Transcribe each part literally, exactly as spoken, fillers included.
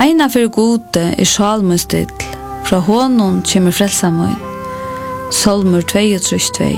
Eina för gode er salmen still, fra honom kommer frelsamøyn. Salmer två två.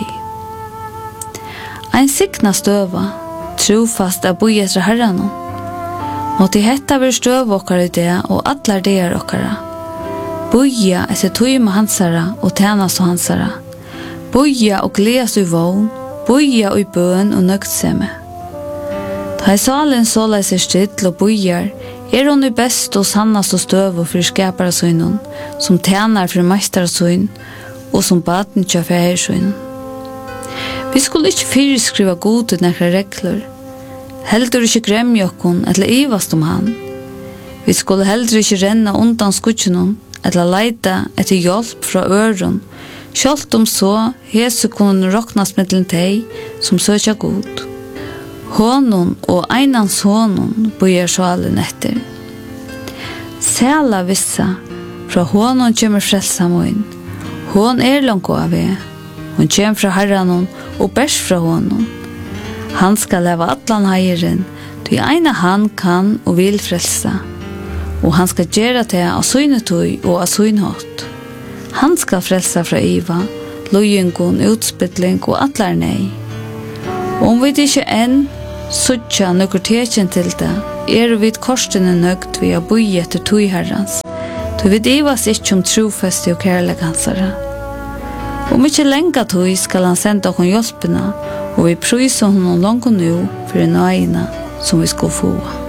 Ein sikna støva, trofast av boi etter herranon. Måtte hetta ver støv okkar i det, og atlar det er okkara. Boia etter tøyma hansara, og tænas og hansara. Boia og gleas i vogn, boia og i bøn og nøgtsemme. Ta i salen såla seg still og boiar, er hon i best og sannast og støv og for skapara søgnon, som tænar for meistara søgn, og som baden tja færsøgn. Vi skulle ikke fyrskriva gode nekra regler, heldur ikke gremja okkon eller ivast om han. Vi skulle heller ikke renna undan skutjenon, eller leita etter hjelp fra øron, sjalt om så hesu kunne roknas mittlen teg som søkja god. Honon og einans honon bojer sjalen etter. Sæla vissa, fra honon kjemmer frelsamøyn. Hon er langt av vi. Hon kjem fra herranon og bærs fra honom. Han skal leva atlan heiren, ty eina han kan og vil frelsa. Og han skal gjera det av søgnetøy og av søgnhått. Han skal frelsa fra Iva, lojengon, utspytling og atlar nei. Om vi ikke enn suttja nøkker tekjen til det, er vi korsene nøgt vi har boi etter tøy herrans. Du vet Ivas ikke om trofeste og kærleg hansara. Om ikke lenga tøy skal han senda okon hjelpena, og vi prysa honom langt nu for en øyna som vi skal få.